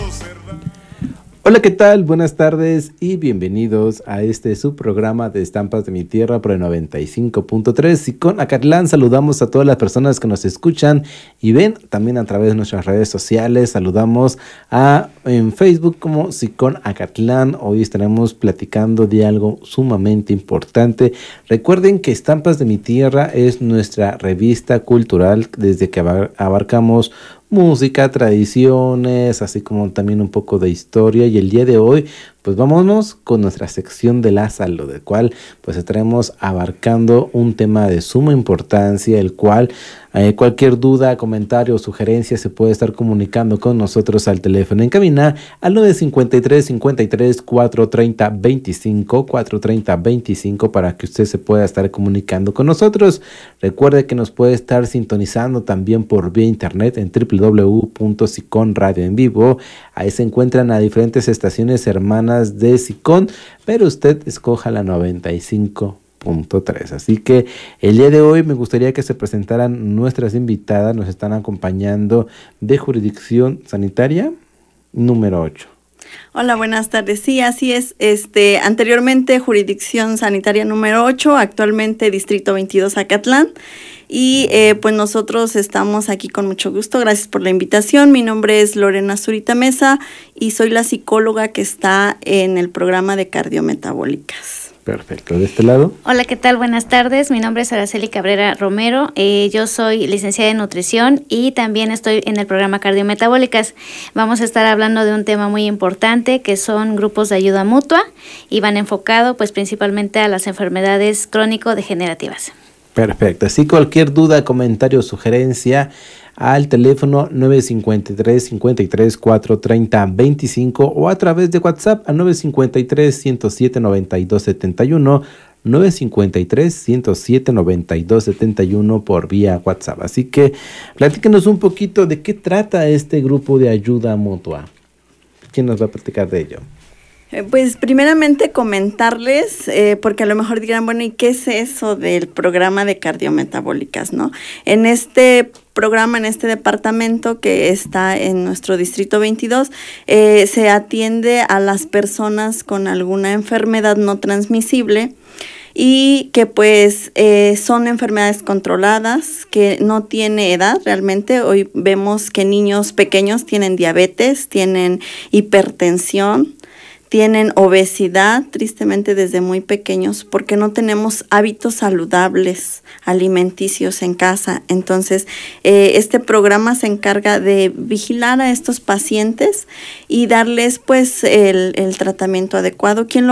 Hola, ¿qué tal? Buenas tardes y bienvenidos a este subprograma de Estampas de mi Tierra por el 95.3. Y con Acatlán saludamos a todas las personas que nos escuchan y ven también a través de nuestras redes sociales. Saludamos en Facebook como Sicón Acatlán. Hoy estaremos platicando de algo sumamente importante. Recuerden que Estampas de mi Tierra es nuestra revista cultural desde que abarcamos música, tradiciones, así como también un poco de historia. Y el día de hoy, pues vámonos con nuestra sección de la salud, del cual pues estaremos abarcando un tema de suma importancia, el cual cualquier duda, comentario o sugerencia se puede estar comunicando con nosotros al teléfono en cabina al 953-430-25 para que usted se pueda estar comunicando con nosotros. Recuerde que nos puede estar sintonizando también por vía internet en www.Sicón Radio en Vivo. Ahí se encuentran a diferentes estaciones hermanas de Sicón, pero usted escoja la 95.3. Así que el día de hoy me gustaría que se presentaran nuestras invitadas. Nos están acompañando de Jurisdicción Sanitaria número 8. Hola, buenas tardes. Sí, así es. Anteriormente Jurisdicción Sanitaria número 8, actualmente Distrito 22 Acatlán. Y pues nosotros estamos aquí con mucho gusto. Gracias por la invitación. Mi nombre es Lorena Zurita Mesa y soy la psicóloga que está en el programa de cardiometabólicas. Perfecto. ¿De este lado? Hola, ¿qué tal? Buenas tardes. Mi nombre es Araceli Cabrera Romero. Yo soy licenciada en nutrición y también estoy en el programa Cardiometabólicas. Vamos a estar hablando de un tema muy importante que son grupos de ayuda mutua y van enfocado pues principalmente a las enfermedades crónico-degenerativas. Perfecto. Así cualquier duda, comentario o sugerencia al teléfono 953-53-430-25 o a través de WhatsApp al 953-107-9271, 953-107-9271 por vía WhatsApp. Así que platíquenos un poquito de qué trata este grupo de ayuda mutua. ¿Quién nos va a platicar de ello? Pues primeramente comentarles, porque a lo mejor dirán, bueno, ¿y qué es eso del programa de cardiometabólicas, no? En este programa, en este departamento que está en nuestro Distrito 22, se atiende a las personas con alguna enfermedad no transmisible y que pues son enfermedades controladas, que no tiene edad realmente. Hoy vemos que niños pequeños tienen diabetes, tienen hipertensión, tienen obesidad, tristemente desde muy pequeños, porque no tenemos hábitos saludables alimenticios en casa. Entonces, este programa se encarga de vigilar a estos pacientes y darles pues el tratamiento adecuado. ¿Quién lo